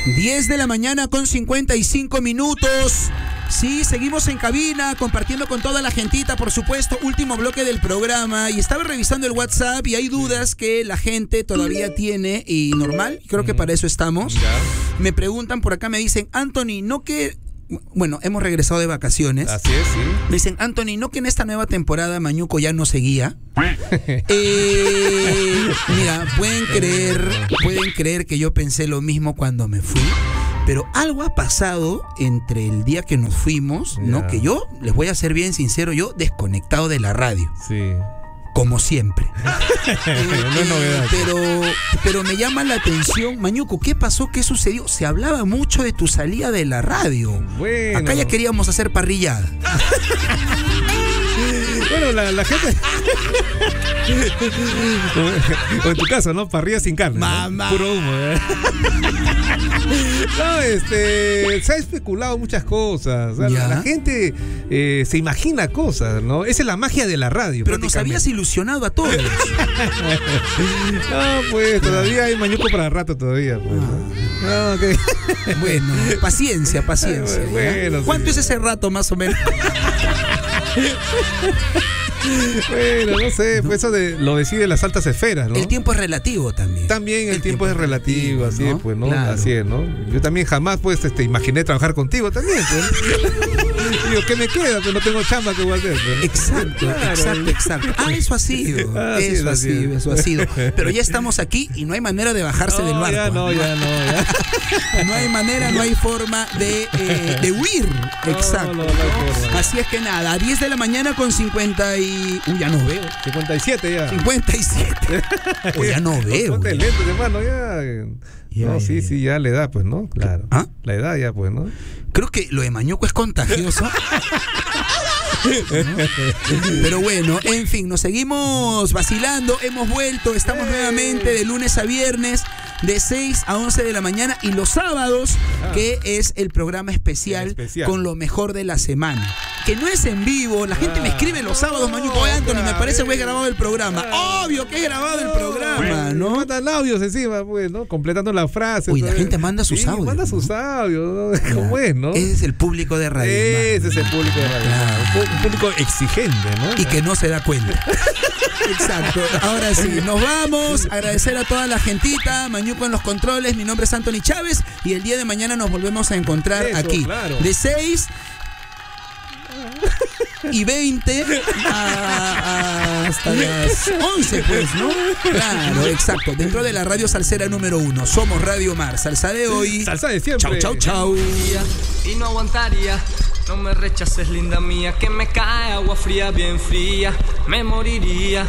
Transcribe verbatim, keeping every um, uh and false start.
diez de la mañana con cincuenta y cinco minutos. Sí, seguimos en cabina, compartiendo con toda la gentita, por supuesto, último bloque del programa. Y estaba revisando el WhatsApp y hay dudas que la gente todavía tiene, y normal, creo que para eso estamos. Ya. Me preguntan por acá, me dicen, Anthony, ¿no que...? Bueno, hemos regresado de vacaciones. Así es, sí. Me dicen, Anthony, ¿no que en esta nueva temporada Mañuco ya no seguía? eh, mira, pueden creer, pueden creer que yo pensé lo mismo cuando me fui. Pero algo ha pasado entre el día que nos fuimos, ¿no? Ya. Que yo, les voy a ser bien sincero, yo desconectado de la radio. Sí. Como siempre. eh, no es novedad. Pero, pero me llama la atención, Mañuco, ¿qué pasó? ¿Qué sucedió? Se hablaba mucho de tu salida de la radio. Bueno. Acá ya queríamos hacer parrillada. Bueno, la, la gente... o en tu caso, ¿no? Parrilla sin carne, ¿no? Mamá. Puro humo, ¿eh? No, este... Se ha especulado muchas cosas. O sea, la, la gente eh, se imagina cosas, ¿no? Esa es la magia de la radio. Pero nos habías ilusionado a todos. No, pues, todavía hay Mañuco para rato todavía, pues, ¿no? No, okay. Bueno, paciencia, paciencia. Bueno, ¿cuánto sí. es ese rato, más o menos? Bueno, no sé, pues eso de, lo decide las altas esferas, ¿no? El tiempo es relativo también. También el, el tiempo, tiempo es relativo, relativo, así ¿no? es, pues, ¿no? Claro. Así es, ¿no? Yo también jamás, pues, este, imaginé trabajar contigo también, pues. Digo, ¿qué me queda? Pues no tengo chamba que voy a hacer, pues. Exacto, claro. exacto, exacto. Ah, eso ha sido. Ah, eso sí, ha sido, eso ha sido. Pero ya estamos aquí y no hay manera de bajarse no, del barco. Ya, no, ya, no, ya. No hay manera, no hay forma de, eh, de huir. No, exacto. No, no, no, así es que nada, a diez de la mañana con cincuenta y... Uy, ya no veo. cincuenta y siete ya. cincuenta y siete. Uy, ya no veo. Ponte lentes, hermano, ya. Ya, no, ya, sí, ya. sí, ya la edad, pues, ¿no? Claro. ¿Ah? La edad ya, pues, ¿no? Creo que lo de Mañuco es contagioso. ¿No? Pero bueno, en fin, nos seguimos vacilando, hemos vuelto, estamos hey. nuevamente de lunes a viernes de seis a once de la mañana y los sábados, ah. que es el programa especial, especial con lo mejor de la semana. Que no es en vivo, la gente ah. me escribe los sábados, Mañuco, oye, Anthony, me parece que he grabado el programa. Ah. Obvio que he grabado el programa, bueno, ¿no? Mandan audios encima, pues, ¿no? Completando la frase. Uy, la gente manda sus sí, audios. Manda ¿no? sus audios, ¿no? ¿Cómo es, no? Ese es el público de radio. Ese man. es el público de radio. Claro. Un público exigente, ¿no? Y que no se da cuenta. Exacto. Ahora sí, nos vamos. Agradecer a toda la gentita. Mañuco en los controles. Mi nombre es Anthony Chávez. Y el día de mañana nos volvemos a encontrar Eso, aquí. Claro. De seis y veinte a, a hasta las once, pues, ¿no? Claro, exacto. Dentro de la radio salsera número uno. Somos Radio Mar. Salsa de hoy. Salsa de siempre. Chau, chau, chau. Y no aguantaría. No me rechaces, linda mía, que me cae agua fría, bien fría, me moriría.